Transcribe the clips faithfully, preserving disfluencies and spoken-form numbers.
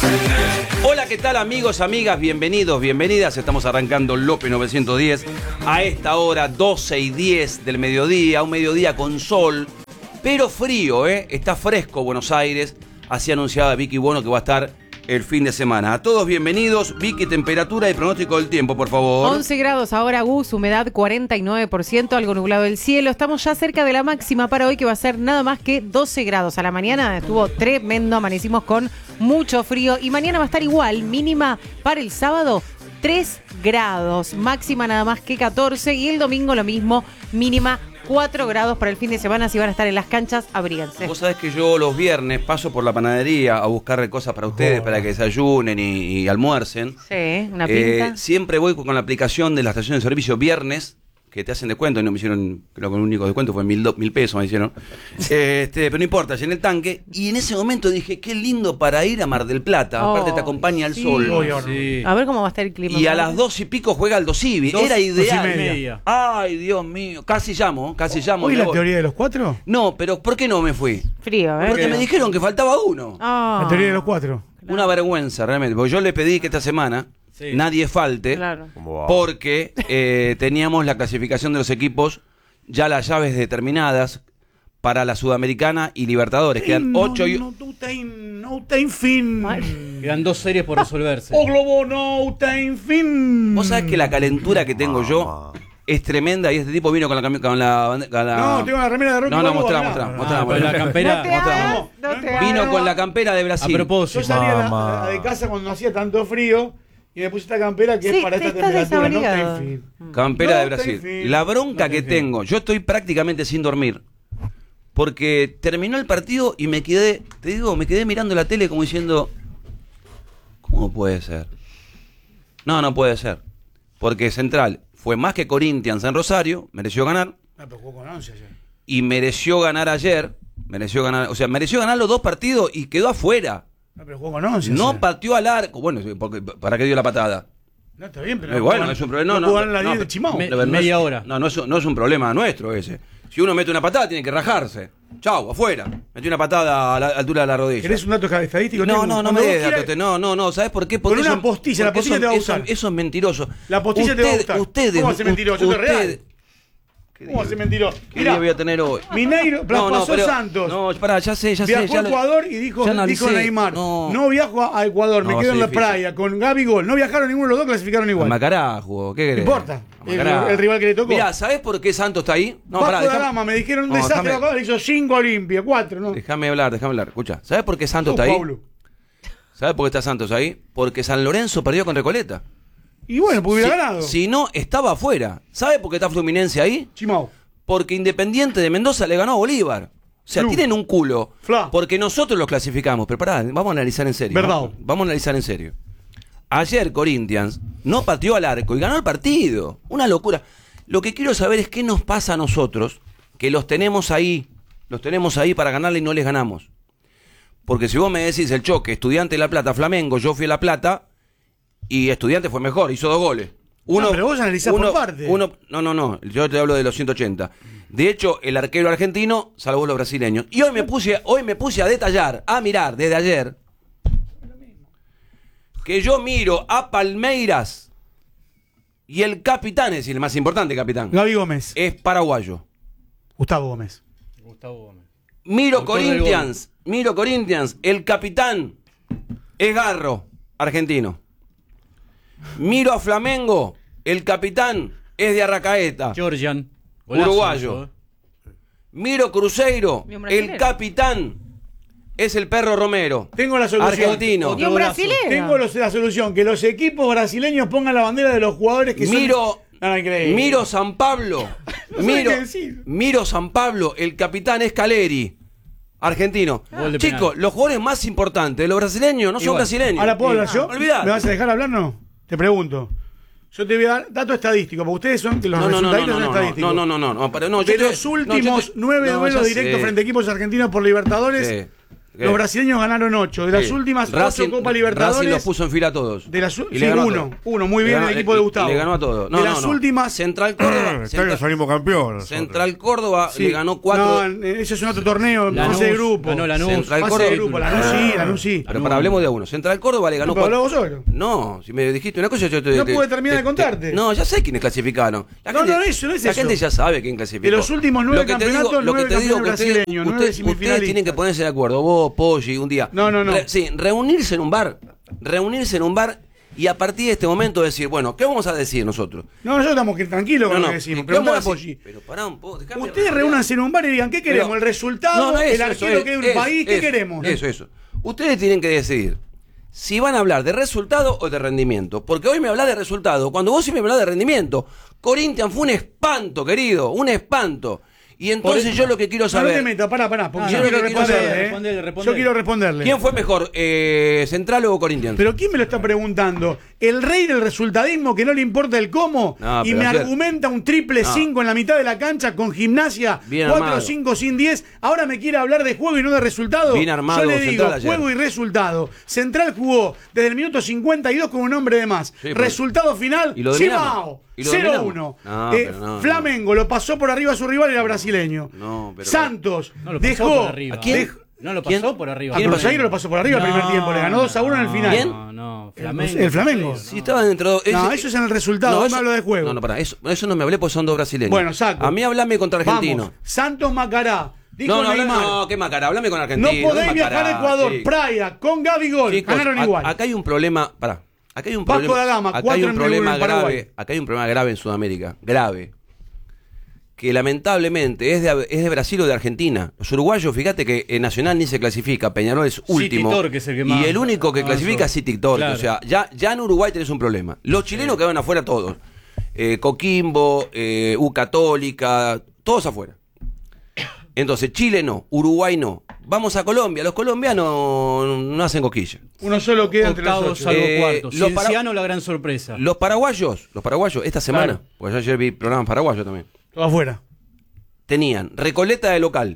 Hola, ¿qué tal amigos, amigas? Bienvenidos, bienvenidas. Estamos arrancando López novecientos diez a esta hora, doce y diez del mediodía. Un mediodía con sol, pero frío, ¿eh? Está fresco Buenos Aires. Así anunciaba Vicky Bono que va a estar el fin de semana. A todos bienvenidos. Vicky, temperatura y pronóstico del tiempo, por favor. once grados ahora, Gus, humedad cuarenta y nueve por ciento, algo nublado el cielo. Estamos ya cerca de la máxima para hoy, que va a ser nada más que doce grados. A la mañana estuvo tremendo, amanecimos con mucho frío y mañana va a estar igual, mínima para el sábado tres grados, máxima nada más que catorce, y el domingo lo mismo, mínima cuatro grados para el fin de semana. Si van a estar en las canchas, abríguense. Vos sabés que yo los viernes paso por la panadería a buscar cosas para ustedes, oh. para que desayunen y, y almuercen. Sí, una pinta. Eh, siempre voy con la aplicación de la estación de servicio viernes, que te hacen descuento, y no me hicieron, creo que el único descuento fue mil, mil pesos, me hicieron. Este, pero no importa, llené el tanque, y en ese momento dije, qué lindo para ir a Mar del Plata, oh, aparte te acompaña el sí. sol. Oh, sí. A ver cómo va a estar el clima. Y a las dos y pico juega Aldo Civi, era ideal. Dos y media. Ay, Dios mío, casi llamo, casi llamo. ¿Hoy la teoría de los cuatro? No, pero ¿por qué no me fui? Frío, ¿eh? Porque me dijeron que faltaba uno. Oh. La teoría de los cuatro. Claro. Una vergüenza, realmente, porque yo le pedí que esta semana sí. nadie falte, claro. porque eh, teníamos la clasificación de los equipos, ya las llaves determinadas para la Sudamericana y Libertadores. Quedan no, ocho y... No, no, time, no time fin. Quedan dos series por resolverse. Oh, Globo, no time fin. Vos sabés que la calentura que tengo yo es tremenda, y este tipo vino con la... Con la, con la... No, tengo la remera de Rocky. No, no, mostrá, mostrá, Ah, mostrá. con la campera. No te mostrá, hagas, no te Vino hagas. con la campera de Brasil. A propósito. Yo salía la, la de casa cuando hacía tanto frío y me puse esta campera que Sí, es para te esta estás temperatura. No desabrigado. time fin. Campera No de time Brasil. fin. La bronca No que time fin. tengo, yo estoy prácticamente sin dormir. Porque terminó el partido y me quedé, te digo, me quedé mirando la tele como diciendo, ¿cómo puede ser? No, no puede ser. Porque Central fue más que Corinthians en Rosario, mereció ganar. Ah, pero jugó con once ayer. Y mereció ganar ayer, mereció ganar, o sea, mereció ganar los dos partidos y quedó afuera. No, pero jugó con once. No ayer. pateó al arco, bueno, porque, ¿para qué dio la patada? No, está bien, pero. Eh, bueno, es un problema. No, no, jugaron la no, diez no, de Chimao. me- no, no media es- hora. No, no es, no es un problema nuestro ese. Si uno mete una patada, tiene que rajarse. Chau, afuera. Metió una patada a la altura de la rodilla. ¿Querés un dato estadístico? No, Tengo. no, no Cuando me vos des quieras- datos. No, no, no. ¿Sabes por qué? Con una eso- postilla, la porque postilla eso- te va a eso- usar. Eso es mentiroso. La postilla te va a Usted- gustar. Ustedes. ¿Cómo va a ser mentiroso? Esto es real. usted- ¿Qué ¿Cómo día- hace mentiroso? ¿Qué Mirá, día voy a tener hoy? Mineiro, pasó pero- Santos. No, pará, ya sé, ya sé. Viajó ya a lo- Ecuador y dijo, ya analicé. dijo Neymar, No. no, viajo a Ecuador, me No, quedo sí, en la difícil. playa con Gaby Gol. No viajaron ninguno de los dos, clasificaron igual. Macará jugó. ¿Qué No querés? importa. El, Macará. el rival que le tocó. Mirá, ¿sabés por qué Santos está ahí? No, Vasco pará, da dejame- Gama, me dijeron un No, desastre déjame- acá, le hizo cinco a Olimpia, cuatro, ¿no? Déjame hablar, déjame hablar. Escucha, ¿sabés por qué Santos Oh, está ahí? Pablo. ¿Sabés por qué está Santos ahí? Porque San Lorenzo perdió con Recoleta. Y bueno, pues hubiera si, ganado. Si no, estaba afuera. ¿Sabe por qué está Fluminense ahí? Chimao. Porque Independiente de Mendoza le ganó a Bolívar. O sea, Flu. tienen un culo. Fla. Porque nosotros los clasificamos. Pero pará, vamos a analizar en serio. Verdad. Vamos, vamos a analizar en serio. Ayer Corinthians no pateó al arco y ganó el partido. Una locura. Lo que quiero saber es qué nos pasa a nosotros, que los tenemos ahí, los tenemos ahí para ganarle y no les ganamos. Porque si vos me decís el choque, Estudiante de La Plata, Flamengo, yo fui a La Plata y Estudiante fue mejor, hizo dos goles. Uno, No, pero vos analizás por uno- parte. Uno, no, no, no, yo te hablo de los ciento ochenta. De hecho, el arquero argentino salvó a los brasileños. Y hoy me puse, hoy me puse a detallar, a mirar desde ayer, que yo miro a Palmeiras y el capitán, es decir, el más importante capitán, Gaby Gómez. es paraguayo. Gustavo Gómez. Gustavo Gómez. Miro Autor del Corinthians, miro Corinthians, el capitán es Garro, argentino. Miro a Flamengo, el capitán es de Arracaeta, Georgian. Golazo, uruguayo. ¿eh? Miro Cruzeiro, Y un el brasilero. capitán es el Perro Romero, Tengo la solución. argentino. Y un brasilero. Tengo los- la solución, que los equipos brasileños pongan la bandera de los jugadores que Miro, son... No, increíble. Miro San Pablo, No sé miro, qué decir. miro San Pablo, el capitán es Caleri, argentino. Gol de penal. Chicos, los jugadores más importantes de los brasileños no son Igual. brasileños. ¿Ahora puedo hablar yo? Olvidate. ¿Me vas a dejar hablar no? Te pregunto. Yo te voy a dar datos estadísticos, porque ustedes son que los No, no, no, no, resultaditos no, son no, estadísticos. no, no, no, no, pero no, yo De te- los no, últimos yo te- nueve no, duelos ya directos sé. frente a equipos argentinos por Libertadores, Sí. ¿Qué? Los brasileños ganaron ocho. De las Sí. últimas Racing- ocho Copa Libertadores. Racing los puso en fila a todos. De las, u- Y sí, le ganó a uno, todos. uno, muy Le bien ganó- el equipo de le- Gustavo. Le ganó a todos. No, de no, las no. últimas. Central Córdoba. Este año Central, salimos campeones. nosotros. Central Córdoba Sí. le ganó cuatro. No, ese es un otro torneo, Lanús, fase de grupo. ganó Lanús. Central Fase Córdoba. de grupo, Lanús sí, Lanús sí. Pero para hablemos de a uno. Central Córdoba le ganó No, pero cuatro. hablamos solo. No, si me dijiste una cosa, yo te. No te- pude terminar te- de contarte. te- no, ya sé quiénes clasificaron. La No, gente, no, eso no es La eso. gente ya sabe quién clasificó. De los últimos nueve Lo que te digo- campeonatos, lo que nueve te digo campeones que ustedes- brasileños, nueve ustedes- semifinalistas. ustedes tienen que ponerse de acuerdo, vos, Poggi, un día. No, no, no. Re- sí, reunirse en un bar. Reunirse en un bar y a partir de este momento decir, bueno, ¿qué vamos a decir nosotros? No, nosotros estamos que- tranquilos con No, lo no, que decimos. ¿qué Preguntale a vamos a decir? Poggi. Pero pará un poco, dejame Ustedes hablar. reúnanse en un bar y digan, ¿qué queremos? Pero- ¿El resultado? No, no, ¿El eso, arquero eso, que hay un eso, país? ¿Qué eso, queremos? Eso, eso. Ustedes tienen que decidir si van a hablar de resultado o de rendimiento. Porque hoy me hablas de resultado, cuando vos sí me hablas de rendimiento. Corinthians fue un espanto, querido, un espanto. Y entonces Por- yo lo que quiero No, no saber... te metas, pará, pará, porque Ah, yo no, quiero lo que quiero responderle. saber, ¿eh? respondele, respondele. Yo quiero responderle. ¿Quién fue mejor, eh, Central o Corinthians? Pero ¿quién me lo está preguntando? ¿El rey del resultadismo que no le importa el cómo? No, y pero me ayer- argumenta un triple No. cinco en la mitad de la cancha con gimnasia, Bien cuatro armado. cinco sin diez. Ahora me quiere hablar de juego y no de resultado. Bien armado Yo le digo, Central ayer. juego y resultado. Central jugó desde el minuto cincuenta y dos con un hombre de más. Sí, pero- resultado final, ¿Y lo dominamos? Cibao, ¿Y lo cero dominamos? uno. No, Eh, pero no, no. Flamengo lo pasó por arriba a su rival, era brasileño. No, pero- Santos No lo pasó dejó. por arriba. ¿A quién? dej- No lo ¿Quién? pasó por arriba. a ¿Quién pasó? Cruzeiro lo pasó por arriba el primer tiempo. Le ganó dos a uno en el final. ¿Quién? No, no, El- Flamengo. el Flamengo. Si estaba dentro... No, eso es en el resultado, hoy me eso- hablo de juego. No, no, pará, eso, eso no me hablé porque son dos brasileños. Bueno, saco. A mí hablame contra Argentino. Vamos, Santos Macará. Dijo No, no, hablame- Neymar. no, qué Macará, hablame con No Argentino. podéis qué viajar a Macará, Ecuador. sí. Praia, con Gabigol. Chicos, Ganaron a- igual. Acá hay un problema, pará. Acá hay un Vasco problema, da Gama, acá hay cuatro un en problema en Paraguay. grave, acá hay un problema grave en Sudamérica, grave. Que lamentablemente es de, es de Brasil o de Argentina. Los uruguayos, fíjate que en Nacional ni se clasifica, Peñarol es último. Torque es el que más y el único que avanzó. clasifica es City Torque. Claro. O sea, ya, ya en Uruguay tenés un problema. Los chilenos quedaron afuera todos. Eh, Coquimbo, eh, U Católica, todos afuera. Entonces, Chile no, Uruguay no. Vamos a Colombia, los colombianos no hacen cosquillas. Uno solo queda entre los Octavos, ocho. salvo Eh, cuartos. los para- Cienciano, la gran sorpresa. Los paraguayos, los paraguayos, esta semana, Claro. porque yo ayer vi programas paraguayos también, Todo afuera. tenían Recoleta de local,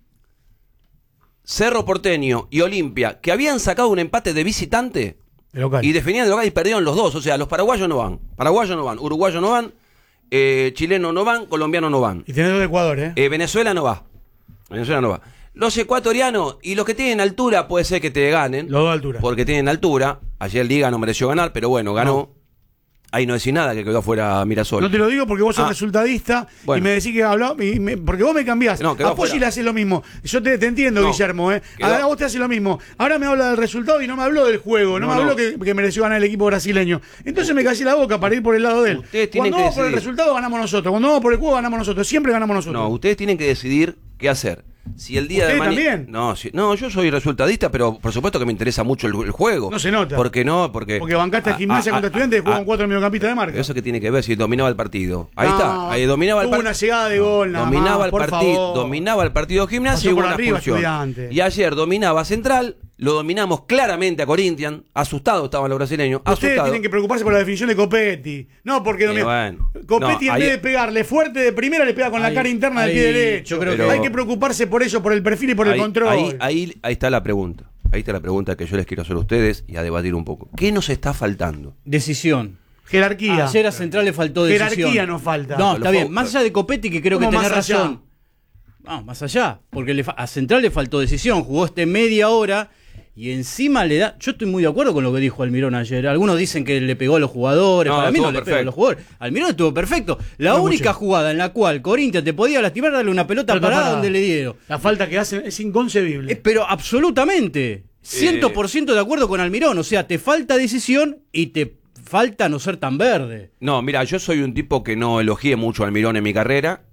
Cerro Porteño y Olimpia, que habían sacado un empate de visitante De local. y definían de local y perdieron los dos. O sea, los paraguayos no van, paraguayos no van, uruguayos no van, eh, chilenos no van, colombianos no van. Y tenés dos de Ecuador, ¿eh? Eh, Venezuela no va. Venezuela no va. Los ecuatorianos y los que tienen altura puede ser que te ganen. Los dos de altura. Porque tienen altura. Ayer Liga no mereció ganar, pero bueno, ganó. Ahí no decís nada que quedó afuera Mirasol. No te lo digo porque vos sos Ah. resultadista Bueno. y me decís que habló, y me- porque vos me cambiás. No, quedó a Poggi afuera. le haces lo mismo. Yo te, te entiendo, No, Guillermo, ¿eh? quedó- Ahora vos te haces lo mismo. Ahora me habla del resultado y no me habló del juego. No, No, me habló no. que, que mereció ganar el equipo brasileño. Entonces me callé la boca para ir por el lado de él. Ustedes tienen Cuando que vamos por el decidir. resultado ganamos nosotros. Cuando vamos por el juego ganamos nosotros. Siempre ganamos nosotros. No, ustedes tienen que decidir qué hacer. Si el día de ¿Ustedes mañana. también? No, si- no, yo soy resultadista, pero por supuesto que me interesa mucho el, el juego. No se nota. ¿Por qué no? Porque. Porque bancaste a Ah, Gimnasia ah, contra ah, Estudiantes y ah, juegan cuatro mediocampistas de marca. Eso que tiene que ver si dominaba el partido. Ahí No, está. Ahí dominaba el hubo partido. una llegada de gol, nada Dominaba más, el por partido. favor. Dominaba el partido Gimnasia Pasó y hubo por una arriba expulsión. Estudiantes. Y ayer dominaba Central. Lo dominamos claramente a Corinthians. Asustados estaban los brasileños. Ustedes Asustados. tienen que preocuparse por la definición de Copetti. No, porque Eh, bueno. Copetti No, en vez ahí- de pegarle fuerte de primera le pega con la Ahí- cara interna del ahí, pie derecho. yo creo que- Hay que preocuparse por eso, por el perfil y por el ahí, control. Ahí, ahí, ahí está la pregunta. Ahí está la pregunta que yo les quiero hacer a ustedes y a debatir un poco. ¿Qué nos está faltando? Decisión. Jerarquía. Ayer a Central le faltó decisión. Jerarquía nos falta. No, Los está bien. focos. Más allá de Copetti, que creo que ¿Cómo tenés más allá? razón. No, más allá. Porque le fa- a Central le faltó decisión. Jugó este media hora y encima le da. Yo estoy muy de acuerdo con lo que dijo Almirón ayer. Algunos dicen que le pegó a los jugadores. No, Para mí no estuvo le pegó a perfecto. los jugadores. Almirón estuvo perfecto. La No única mucho. jugada en la cual Corinthians te podía lastimar, darle una pelota Pelota parada parada. donde le dieron. La falta que hacen es inconcebible. Eh, pero absolutamente. cien por ciento de acuerdo con Almirón. O sea, te falta decisión y te falta no ser tan verde. No, mira, yo soy un tipo que no elogié mucho a Almirón en mi carrera.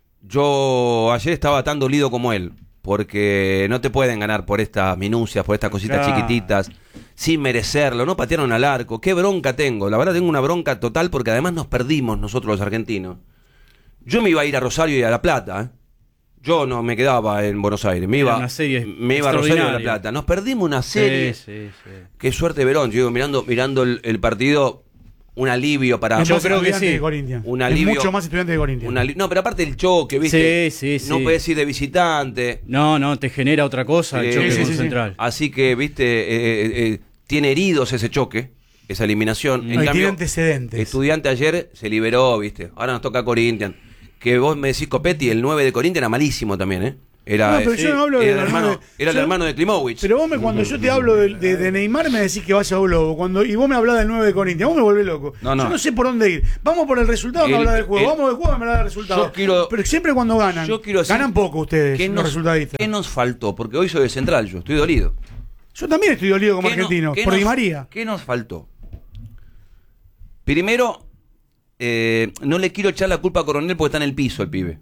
Yo ayer estaba tan dolido como él, porque no te pueden ganar por estas minucias, por estas cositas Claro. chiquititas, sin merecerlo. No patearon al arco. Qué bronca tengo. La verdad tengo una bronca total porque además nos perdimos nosotros los argentinos. Yo me iba a ir a Rosario y a La Plata, ¿eh? Yo no me quedaba en Buenos Aires, me Era iba, una serie me iba a Rosario y a La extraordinaria. Plata. Nos perdimos una serie. Sí, sí, sí. Qué suerte Verón, yo digo, mirando, mirando el, el partido, un alivio para... Es Yo más creo que estudiante sí. de Corinthians. Un Es alivio- mucho más estudiante de Corinthians. un ali- no, pero aparte el choque, ¿viste? Sí, sí, No sí. puedes ir de visitante. No, no, te genera otra cosa el Sí, choque sí, con sí, sí. Central. Así que, ¿viste? Eh, eh, eh, tiene heridos ese choque, esa eliminación. No, y tiene antecedentes. Estudiante ayer se liberó, ¿viste? Ahora nos toca Corinthians. Que vos me decís Copetti, el nueve de Corinthians era malísimo también, ¿eh? Era, No, pero eh, yo no hablo era de el los hermano, nueve. era el Yo- hermano de Klimovic. Pero vos me, cuando yo te hablo de, de- de Neymar me decís que vaya a un lobo. Cuando, y vos me hablás del nueve de Corinthians, vos me volvés loco. No, no. Yo no sé por dónde ir. Vamos por el resultado, me El- hablas del juego. el- Vamos del juego, me hablas del resultado. Yo quiero- Pero siempre cuando ganan. Yo quiero decir ganan poco ustedes, ¿Qué los nos, resultadistas. ¿Qué nos faltó? Porque hoy soy de Central, yo estoy dolido. Yo también estoy dolido como ¿Qué no- argentino, qué por nos- Di María. ¿Qué nos faltó? Primero, eh, no le quiero echar la culpa a Coronel porque está en el piso el pibe.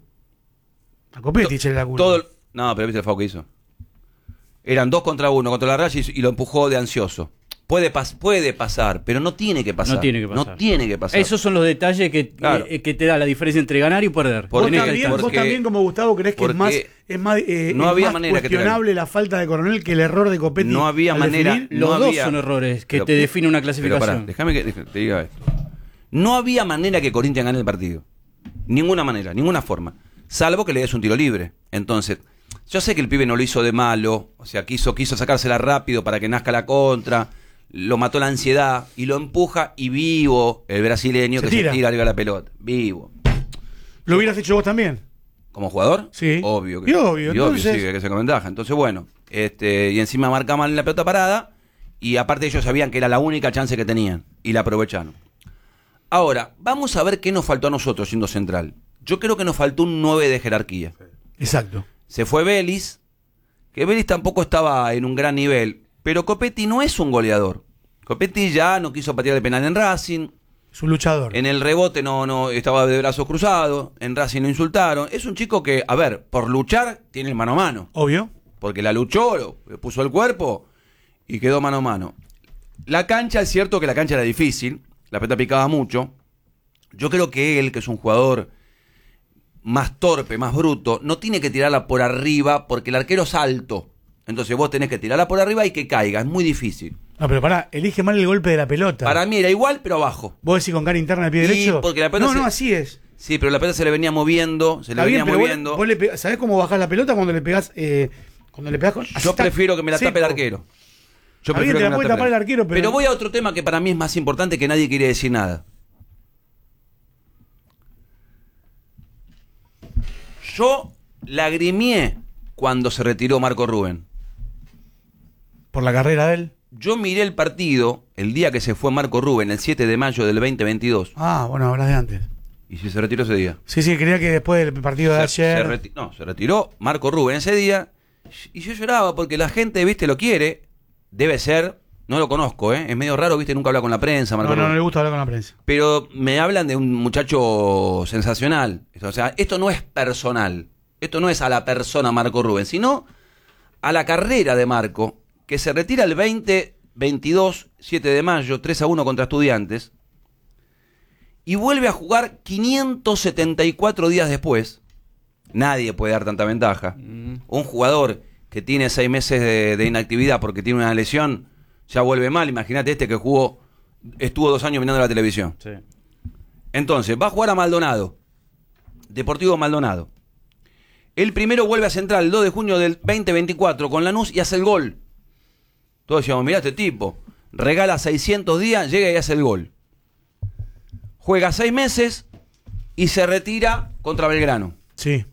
A Copetti echarle la culpa. Todo el- no, pero viste el foul que hizo. Eran dos contra uno contra la raya y, y lo empujó de ansioso. Puede, pas- puede pasar, pero no tiene que pasar. No tiene que pasar. No tiene que pasar. Esos son los detalles que, Claro. eh, que te da la diferencia entre ganar y perder. Por- Vos Tenés que también, estar- vos porque- también como Gustavo crees que es porque más, es más, eh, no es había más manera que te cuestionable la falta de Coronel que el error de Copetti. No había al manera- definir? Los no dos había- son errores que Pero- te definen una Pero clasificación. pará, déjame que deja- te diga esto. No había manera que Corinthians gane el partido. Ninguna manera, ninguna forma. Salvo que le des un tiro libre. Entonces, yo sé que el pibe no lo hizo de malo. O sea, quiso, quiso sacársela rápido para que nazca la contra. Lo mató la ansiedad y lo empuja y vivo el brasileño Se que tira. se tira arriba de la pelota. Vivo. ¿Lo hubieras hecho vos también? ¿Como jugador? Sí. Obvio que Y obvio, y entonces- sí, que se con ventaja. Entonces, bueno, este, y encima marca mal en la pelota parada, y aparte ellos sabían que era la única chance que tenían, y la aprovecharon. Ahora, vamos a ver qué nos faltó a nosotros siendo Central. Yo creo que nos faltó un nueve de jerarquía. Exacto. Se fue Vélez, que Vélez tampoco estaba en un gran nivel, pero Copetti no es un goleador. Copetti ya no quiso patear el penal en Racing. Es un luchador. En el rebote no, no estaba de brazos cruzados, en Racing lo insultaron. Es un chico que, a ver, por luchar tiene el mano a mano. Obvio. Porque la luchó, lo- le puso el cuerpo y quedó mano a mano. La cancha, es cierto que la cancha era difícil, la pelota picaba mucho. Yo creo que él, que es un jugador más torpe, más bruto, no tiene que tirarla por arriba porque el arquero es alto. Entonces vos tenés que tirarla por arriba y que caiga, es muy difícil. No, pero pará, elige mal el golpe de la pelota. Para mí era igual, pero abajo. ¿Vos decís con cara interna al pie Y derecho? porque la pelota no, no, se- así es. Sí, pero la pelota se le venía moviendo, se le Está bien, venía pero vos- moviendo. vos le pe- ¿sabés cómo bajás la pelota cuando le pegás? Eh, cuando le pegás con. así Yo está prefiero que me la tape el seco. arquero. Yo Está bien, prefiero te que la me puede tape tapar el arquero, pero- voy a otro tema que para mí es más importante que nadie quiere decir nada. Yo lagrimié cuando se retiró Marco Rubén. Por la carrera de él. Yo miré el partido el día que se fue Marco Rubén, el siete de mayo del veinte veintidós. Ah, bueno, hablas de antes. Y si se retiró ese día. Sí, sí, creía que después del partido de Se- se ayer. reti- no, se retiró Marco Rubén ese día. Y yo lloraba porque la gente, viste, lo quiere. Debe ser, no lo conozco, ¿eh? Es medio raro, viste, nunca habla con la prensa, Marco No, no, no Rubén. le gusta hablar con la prensa. Pero me hablan de un muchacho sensacional. O sea, esto no es personal. Esto no es a la persona Marco Rubén, sino a la carrera de Marco, que se retira el veinte veintidós, siete de mayo, tres a uno contra Estudiantes, y vuelve a jugar quinientos setenta y cuatro días después. Nadie puede dar tanta ventaja. Un jugador que tiene seis meses de, de inactividad porque tiene una lesión, ya vuelve mal. Imagínate este que jugó, estuvo dos años mirando la televisión. Sí. Entonces, va a jugar a Maldonado. Deportivo Maldonado. El primero vuelve a Central el dos de junio del veinte veinticuatro con Lanús y hace el gol. Todos decíamos, mirá este tipo. Regala seiscientos días, llega y hace el gol. Juega seis meses y se retira contra Belgrano. Sí.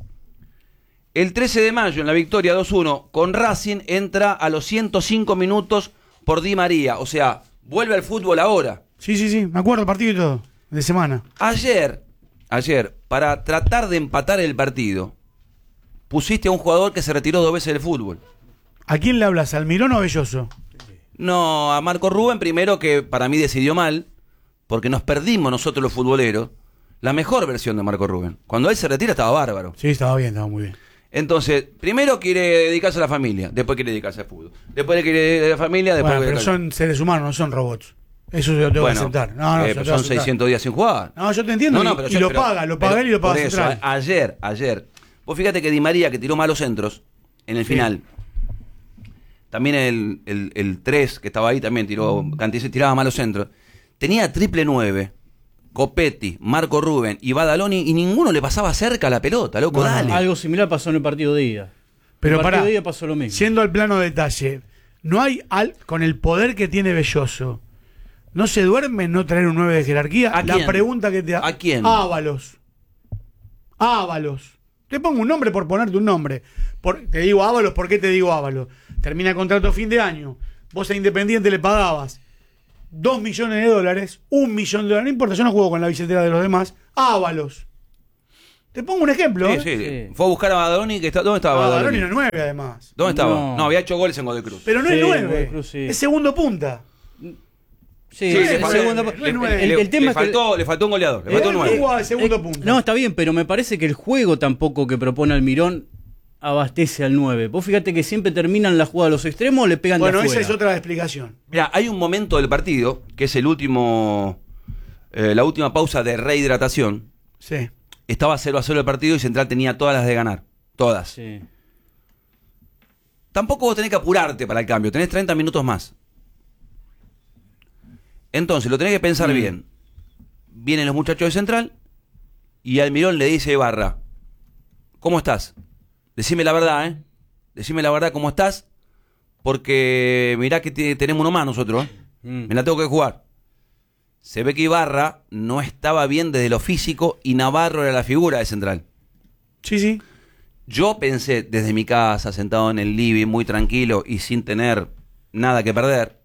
El trece de mayo, en la victoria dos uno con Racing, entra a los ciento cinco minutos por Di María. O sea, vuelve al fútbol ahora. Sí, sí, sí. Me acuerdo el partido y todo. De semana. Ayer, ayer, para tratar de empatar el partido, pusiste a un jugador que se retiró dos veces del fútbol. ¿A quién le hablas? ¿Almirón o Belloso? No, a Marco Rubén primero, que para mí decidió mal, porque nos perdimos nosotros los futboleros la mejor versión de Marco Rubén. Cuando él se retira estaba bárbaro. Sí, estaba bien, estaba muy bien. Entonces, primero quiere dedicarse a la familia, después quiere dedicarse al fútbol. Después quiere dedicarse a la familia, después Bueno, quiere pero dedicarse- son seres humanos, no son robots. Eso yo tengo Bueno, que aceptar. No, no, eh, yo pero tengo que son aceptar. seiscientos días sin jugar. No, yo te entiendo. y, pero y yo- lo pero- paga, lo paga pero él y lo paga por eso, Central. a- ayer, ayer. Vos fíjate que Di María, que tiró malos centros en el Sí. final. También el, el, el tres, que estaba ahí, también tiró, Cantice tiraba malos centros. tenía triple nueve, Copetti, Marco Rubén y Badaloni, y ninguno le pasaba cerca la pelota, loco, No, no, dale. Algo similar pasó en el partido de ida. Pero el partido pará, de ida pasó lo mismo. siendo al plano detalle, no hay al, con el poder que tiene Belloso, ¿no se duerme en no traer un nueve de jerarquía? ¿A La quién? pregunta que te ha- ¿A quién? Ábalos. Ábalos. Te pongo un nombre por ponerte un nombre. Por, te digo Ábalos, ¿por qué te digo Ábalos? Termina contrato fin de año. Vos a Independiente le pagabas dos millones de dólares, un millón de dólares, no importa, yo no juego con la billetera de los demás. Ábalos. Te pongo un ejemplo. Sí, ¿eh? sí. Sí. Fue a buscar a Badaloni, que está, ¿dónde estaba Ah, Badaloni? Badaloni no es nueve, además. ¿Dónde estaba? No. No. había hecho goles en Godoy Cruz. Pero no Sí, es Godoy nueve. Cruz, sí. Es segundo punta. Sí, Sí, el le, faltó, segundo- no es le- nueve. le- el- el tema le es que- faltó, le faltó un goleador, le Eh, faltó un no nueve. jugaba de segundo Eh, punta. No, está bien, pero me parece que el juego tampoco que propone Almirón abastece al nueve. Vos fíjate que siempre terminan la jugada a los extremos o le pegan Bueno, de esa afuera. es otra explicación. Mira, hay un momento del partido, que es el último, eh, la última pausa de rehidratación. Sí. Estaba cero a cero el partido y Central tenía todas las de ganar. Todas. Sí. Tampoco vos tenés que apurarte para el cambio, tenés treinta minutos más. Entonces, lo tenés que pensar Mm. bien. Vienen los muchachos de Central y Almirón le dice a Ibarra, ¿cómo estás? Decime la verdad, ¿eh? Decime la verdad, ¿cómo estás? Porque mirá que te- tenemos uno más nosotros, ¿eh? Mm. Me la tengo que jugar. Se ve que Ibarra no estaba bien desde lo físico y Navarro era la figura de Central. Sí, sí. Yo pensé desde mi casa, sentado en el living, muy tranquilo y sin tener nada que perder,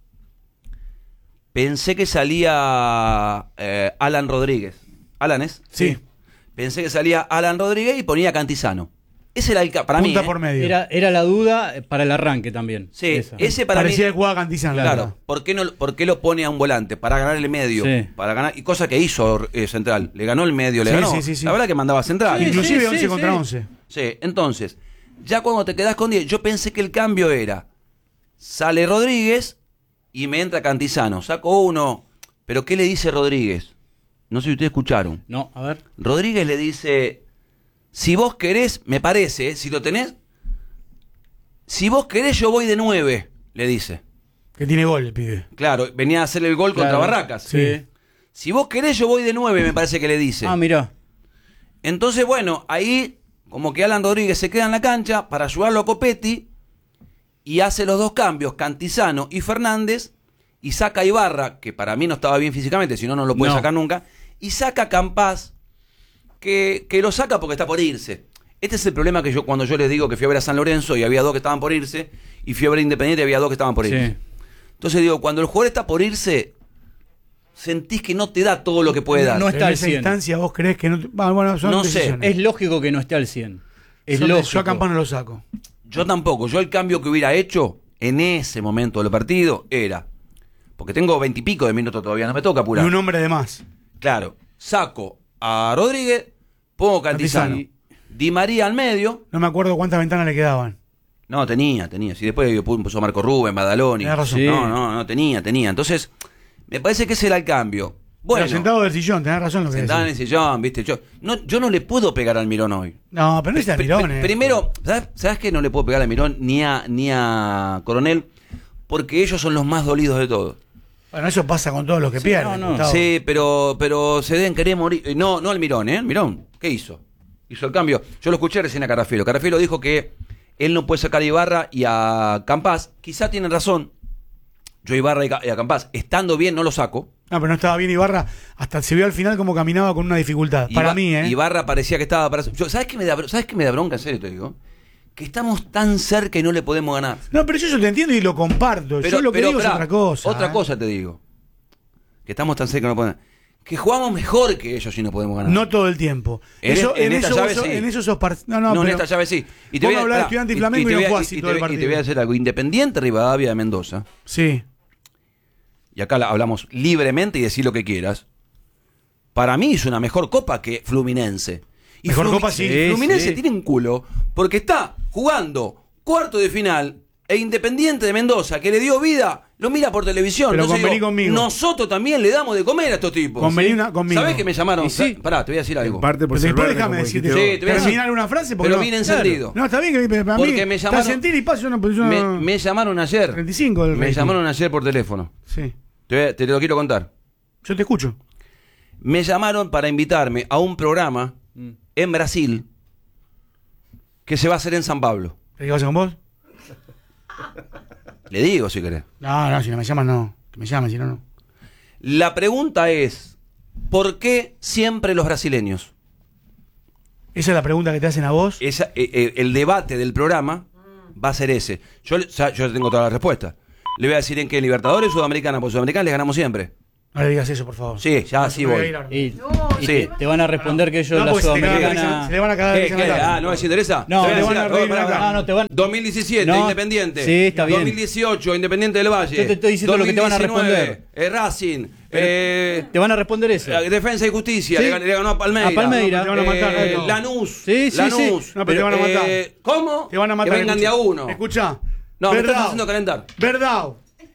pensé que salía eh, Alan Rodríguez. ¿Alan es? Sí. Pensé que salía Alan Rodríguez y ponía Cantizano. Ese era el ca- para Punta mí. ¿eh? por medio. Era, era la duda para el arranque también. Sí, Esa. ese para Parecía mí. que jugaba Cantizano. la Claro, verdad. ¿por qué, no, ¿por qué lo pone a un volante? Para ganar el medio. Sí. Para ganar, y cosa que hizo eh, Central. Le ganó el medio, le Sí, ganó. sí, sí, sí. La verdad que mandaba Central. Sí, Inclusive sí, once sí, contra sí. once. Sí, entonces, ya cuando te quedás con diez, yo pensé que el cambio era, sale Rodríguez y me entra Cantizano, saco uno, pero ¿qué le dice Rodríguez? No sé si ustedes escucharon. No, a ver. Rodríguez le dice, si vos querés, me parece, ¿eh? Si lo tenés, si vos querés yo voy de nueve, le dice. Que tiene gol el pibe. Claro, venía a hacer el gol contra Claro. Barracas. Sí. Si vos querés yo voy de nueve, me parece que le dice. Ah, mirá. Entonces, bueno, ahí como que Alan Rodríguez se queda en la cancha para ayudarlo a Copetti y hace los dos cambios, Cantizano y Fernández, y saca a Ibarra, que para mí no estaba bien físicamente, si no, no lo puede No. sacar nunca, y saca a Campás, que, que lo saca porque está por irse. Este es el problema que yo, cuando yo les digo que fui a ver a San Lorenzo y había dos que estaban por irse, y fui a ver a Independiente y había dos que estaban por irse. Sí. Entonces digo, cuando el jugador está por irse, sentís que no te da todo lo que puede dar. No Pero está en al esa cien. instancia vos creés que no... te- Ah, bueno, son No sé, decisiones. Es lógico que no esté al cien. Es Son de- lógico. Yo a Campana lo saco. Yo tampoco. Yo el cambio que hubiera hecho en ese momento del partido era, porque tengo veintipico de minutos todavía, no me toca Y apurar. un hombre de más. Claro, saco a Rodríguez, pongo Cantizano. Cantizano. Di María al medio. No me acuerdo cuántas ventanas le quedaban. No, tenía, tenía. Si después puso Marco Rubén, Badaloni. Tenés razón. Sí. No, no, no, tenía, tenía. Entonces, me parece que ese era el cambio. Bueno, Pero sentado del sillón, tenés razón lo que sentado en decís. el sillón, viste. Yo no, yo no le puedo pegar al Mirón hoy. No, pero no es Pri- Almirón, pri- eh. Primero, ¿sabes, ¿sabes que no le puedo pegar a Mirón ni a, ni a Coronel? Porque ellos son los más dolidos de todos. Bueno, eso pasa con todos los que pierden. no, no. Gustavo. Sí, pero, pero se deben querer morir. Eh, No, no al Mirón, ¿eh? El Mirón, ¿qué hizo? Hizo el cambio. Yo lo escuché recién a Carafielo. Carafielo dijo que él no puede sacar a Ibarra y a Campás. Quizá tienen razón. Yo a Ibarra y Ca- y a Campás, estando bien, no lo saco. No, pero no estaba bien Ibarra. Hasta se vio al final como caminaba con una dificultad. Para Iba- mí, ¿eh? Ibarra parecía que estaba para... Yo, ¿sabes, qué me da, bro- ¿Sabes qué me da bronca? En serio te digo. Que estamos tan cerca y no le podemos ganar. No, pero yo eso te entiendo y lo comparto. yo lo que pero, digo pará, es otra cosa. Otra ¿eh? cosa te digo. Que estamos tan cerca y no podemos ganar. Que jugamos mejor que ellos y no podemos ganar. No todo el tiempo. En eso, es- en en, esta eso llave vos sos- sí. en eso sos par- No, no, No, en pero esta llave sí. Y vos me hablás de pará, Estudiante y Flamengo y te no voy a- fue y así te todo el voy- y te partido. voy a decir algo. Independiente Rivadavia de Mendoza. Sí. Y acá la- hablamos libremente y decir lo que quieras. Para mí es una mejor copa que Fluminense. Y Mejor Flumi- copa, sí. Fluminense Sí. tiene un culo porque está jugando cuarto de final e Independiente de Mendoza, que le dio vida, lo mira por televisión. Pero Entonces convení digo, conmigo. Nosotros también le damos de comer a estos tipos. Convení ¿sí? una- conmigo. ¿Sabés que me llamaron? Y sí. Pará, te voy a decir algo. En parte por Pero ser después verde, déjame como decirte. dijiste Sí, vos. te voy a decir- terminar una frase porque pero no- bien encendido. No, está bien que para Porque mí me está llamaron- sentir y paso una posición. Me, me llamaron ayer. treinta y cinco del Me rating. llamaron ayer por teléfono. Sí. Te, voy a- te lo quiero contar. Yo te escucho. Me llamaron para invitarme a un programa Mm. en Brasil que se va a hacer en San Pablo. ¿Querés que vaya con vos? Le digo si querés. No, no, si no me llaman, no. Que me llamen, si no, no. La pregunta es, ¿por qué siempre los brasileños? Esa es la pregunta que te hacen a vos. Esa, eh, eh, el debate del programa va a ser ese. Yo, o sea, yo tengo toda la respuesta. Le voy a decir en qué Libertadores o Sudamericana, porque Sudamericana les ganamos siempre. No le digas eso, por favor. Sí, ya No, sí yo me voy. a ir ahora. Y, y Sí. te, te van a responder que ellos No, la porque se, te cagan, Sudamericana. se le van a cagar de ¿Qué, risa en qué? la cara. Ah, ¿no les interesa? No, Te voy a te van decir a algo, reír pará, en la pará. cara. No, no, te van- dos mil diecisiete, No. Independiente. Sí, está bien. dos mil dieciocho, Independiente del Valle. Yo te estoy diciendo lo que te van a dos mil diecinueve, responder. eh, Racing. Eh, Te van a responder eso. eh, Defensa y Justicia. Sí. Le, gan- le ganó a Palmeiras. A Palmeiras. No, te van a matar, Eh, no. Lanús. Sí, sí, Lanús. sí. No, pero te van a matar. Eh, ¿Cómo? Te van a matar. Que vengan de a uno. Escuchá. No, me Verdad. estás haciendo calentar. Verdad.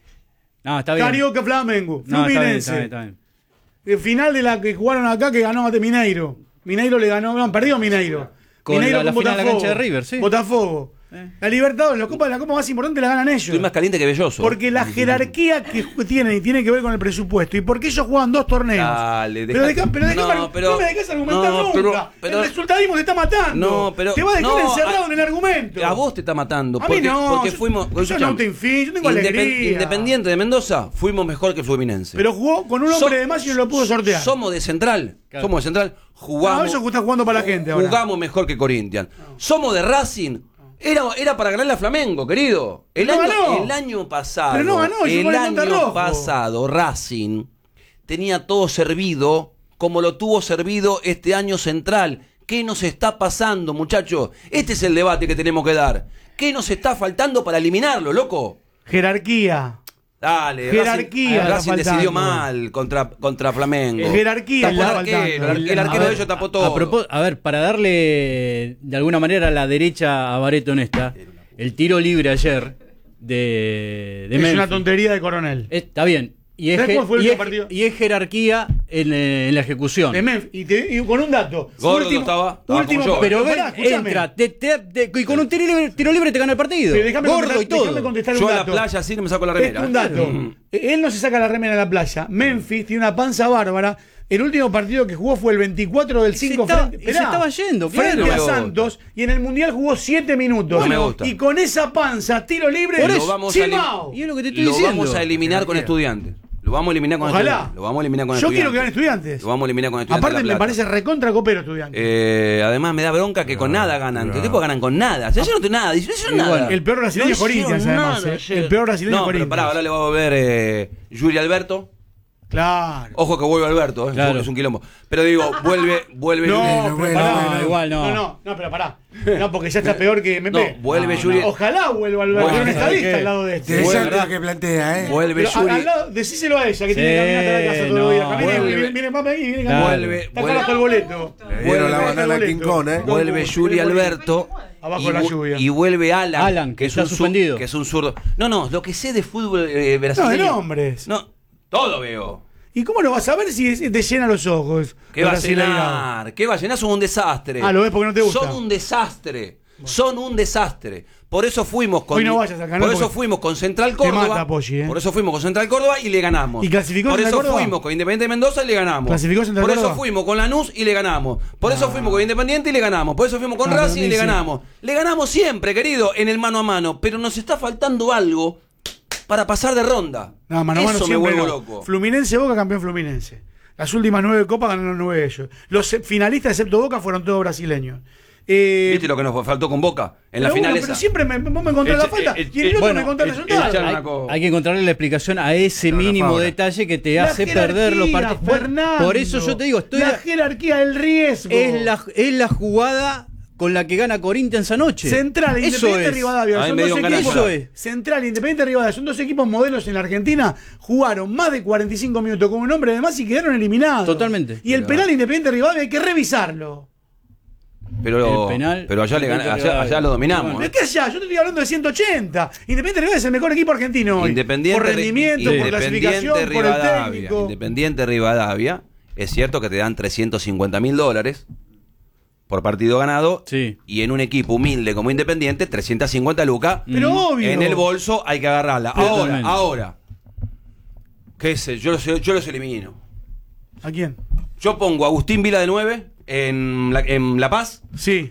No, está bien. Carioca Flamengo. No, está bien, Fluminense. está bien, está bien. El final de la que jugaron acá que ganó ante Mineiro. Mineiro le ganó, no, perdió Mineiro. Con Mineiro la- la con final de la Botafogo. cancha de River, sí. Botafogo. Eh. La Libertadores, la copa, la copa más importante la ganan ellos. Estoy más caliente que belloso. Porque la jerarquía que ju- tienen y tiene que ver con el presupuesto. Y porque ellos juegan dos torneos. Dale, pero deja- deja, pero deja- no, pero- no me dejas argumentar no, nunca. pero- pero- el resultadismo te está matando. No, pero. Te va a dejar no, encerrado a- en el argumento. A vos te está matando. A mí Porque, no, porque yo- fuimos. yo escuchame, no te infío, yo tengo Independ- alegría. Independiente de Mendoza, fuimos mejor que Fluminense. Pero jugó con un hombre So- de más y no lo pudo sortear. Somos de Central. Claro. Somos de Central. Jugamos. No, eso está jugando para la gente ahora. Jugamos mejor que Corinthians. Somos de Racing. Era, era para ganarle a Flamengo, querido. El, Pero no año, ganó. el año pasado. Pero no ganó, jugó el en Monte año Rojo. pasado, Racing tenía todo servido como lo tuvo servido este año Central. ¿Qué nos está pasando, muchachos? Este es el debate que tenemos que dar. ¿Qué nos está faltando para eliminarlo, loco? Jerarquía. Dale, Jerarquía Racing, está Racing decidió faltando. mal contra, contra Flamengo. Eh, jerarquía Tapó está el arquero, faltando. el, el arquero A de ver, ellos tapó a- todo. A, propós- a ver, para darle de alguna manera la derecha a Bareto en esta, el tiro libre ayer de, de Es Memphis. una tontería de coronel. Está bien. Y es, ¿Sabes je- cuál fue el y, último es, partido? y es jerarquía en, eh, en la ejecución. De Memphis. Y, te- y con un dato. Gordo estaba- estaba último, como yo. Pero pará, ven, escúchame. entra, te- te- te- y con un tiro libre, tiro libre te gana el partido. Pero déjame Gordo contestar- y todo. déjame contestar un Yo a la dato. playa así no me saco la remera. Es un dato. Mm. Él no se saca la remera en la playa. Memphis tiene una panza bárbara. El último partido que jugó fue el veinticuatro del Y se cinco estaba- frente, y se esperá, estaba yendo, claro. frente No me a gusta. Santos. Y en el Mundial jugó siete minutos. No me gusta. Y con esa panza, tiro libre, Por eso, vamos a chimao. Y es lo que te estoy Lo diciendo. vamos a eliminar con estudiantes. Lo vamos a eliminar con Ojalá. estudiantes. Lo vamos a eliminar con Yo estudiantes. quiero que ganen estudiantes. Lo vamos a eliminar con estudiantes. Aparte de me La Plata. parece recontra copero estudiantes. Eh, además me da bronca que con nada ganan. Que tipo ganan con nada. O sea, yo no tengo nada. Dice, no hicieron nada. el peor brasileño No es Corinthians, hicieron además, nada eh. ayer. El peor brasileño No, es pero Corinthians. pará, ahora le vamos a ver eh, Yuri Alberto. Claro. Ojo que vuelve Alberto, eh, Claro. es un quilombo. Pero digo, vuelve, vuelve No, Yuri. pero bueno, pará. bueno. igual no. No, no, no, pero pará. No, porque ya está peor que M P. No, vuelve No, Yuri. Ojalá vuelva Alberto. Bueno, Hay un ¿sabes estadista qué? al lado de este. Interesante Vuelve- lo que plantea, ¿eh? Vuelve Pero, a- Yuri. al lado- decíselo a ella que Sí, tiene que caminar hasta la casa todo el día. no, Camine, vuelve. viene, viene, papá, viene, Claro. Vuelve, Está vuelve. abajo el boleto. Le dieron la Vuelve, banana a boleto. King Kong, ¿eh? Vuelve Yuri Alberto. Abajo y, la vu- lluvia. y vuelve Alan, Alan, que es está un sur- suspendido. que es un zurdo. No, no, lo que sé de fútbol eh, No, de brasileño. nombres. No, todo veo. ¿Y cómo lo vas a ver si es- te llena los ojos? ¿Qué los va a brasileños? llenar? ¿Qué va a llenar? Son un desastre. Ah, lo ves porque no te gusta. Son un desastre. Son un desastre. Por eso fuimos con Hoy no vayas al canal Por eso porque fuimos con Central te Córdoba. mata, Poggi, ¿eh? Por eso fuimos con Central Córdoba y le ganamos. ¿Y clasificó Por Central eso Córdoba? fuimos con Independiente de Mendoza y le ganamos. ¿Clasificó Central Por eso Córdoba? fuimos con Lanús y le ganamos. Por eso fuimos con Independiente y le ganamos. Por eso fuimos con Ah, pero Racing y ni le sí. ganamos. Le ganamos siempre, querido, en el mano a mano, pero nos está faltando algo para pasar de ronda. No, mano a mano eso me siempre vuelvo no. loco. Fluminense, Boca, campeón Fluminense. Las últimas nueve copas ganaron nueve ellos. Los eh, finalistas, excepto Boca, fueron todos brasileños. Eh, ¿Viste lo que nos faltó con Boca? En la pero final bueno, esa. pero siempre me, vos me encontrás El- la falta el- y el el- otro bueno, me contás el el- el- resultado. el- Hay, una co- hay que encontrarle la explicación a ese No, la mínimo fabra. detalle que te La hace perder los jerarquía, partidos. Bueno, Fernando. por eso yo te digo, estoy la jerarquía, el riesgo. es la es la jugada con la que gana Corinthians anoche. Central, Eso Independiente es. Rivadavia. Ay, Son me dos dieron ganas de equipos. llorar. Eso Central, Independiente Rivadavia. Son dos equipos modelos en la Argentina. Jugaron más de cuarenta y cinco minutos con un hombre de más y quedaron eliminados. Totalmente. Y el Pero- penal Independiente Rivadavia hay que revisarlo. Pero, El penal- pero allá, le gana- allá, allá lo dominamos. ¿De ¿eh? qué allá? Yo te estoy hablando de ciento ochenta. Independiente Rivadavia es el mejor equipo argentino hoy. Independiente, por rendimiento, Ri- por clasificación, por el Rivadavia. técnico. Independiente Rivadavia. Es cierto que te dan trescientos cincuenta mil dólares por partido ganado. Sí. Y en un equipo humilde como Independiente, trescientos cincuenta lucas. Pero obvio. En el bolso hay que agarrarla. Ahora, Totalmente. ahora. ¿Qué sé? Yo los, yo los elimino. ¿A quién? Yo pongo a Agustín Vila de nueve en La, en La Paz. Sí.